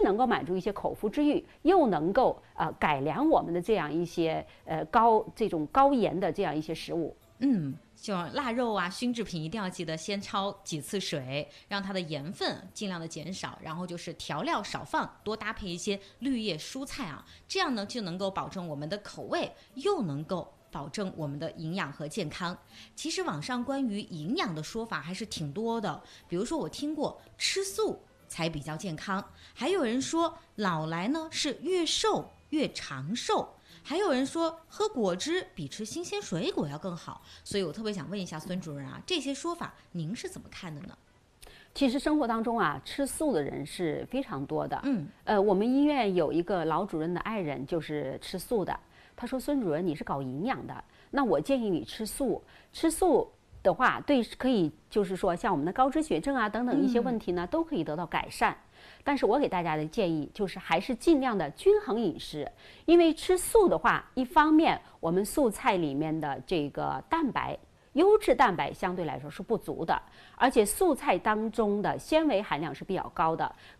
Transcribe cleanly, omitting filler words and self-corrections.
能够满足一些口腹之欲，又能够改良我们的这样一些这种高盐的这样一些食物。 就腊肉啊，熏制品一定要记得先焯几次水，让它的盐分尽量的减少，然后就是调料少放，多搭配一些绿叶蔬菜啊，这样呢就能够保证我们的口味，又能够保证我们的营养和健康。其实网上关于营养的说法还是挺多的，比如说我听过吃素才比较健康，还有人说老来呢是越瘦越长寿，还有人说喝果汁比吃新鲜水果要更好。所以我特别想问一下孙主任啊，这些说法您是怎么看的呢？ 其实生活当中啊，吃素的人是非常多的。我们医院有一个老主任的爱人就是吃素的。他说：“孙主任，你是搞营养的，那我建议你吃素。吃素的话，可以就是说像我们的高脂血症啊等等一些问题呢，都可以得到改善。但是我给大家的建议就是还是尽量的均衡饮食，因为吃素的话，一方面我们素菜里面的这个蛋白。”优质蛋白相对来说是不足的，而且素菜当中的纤维含量是比较高的，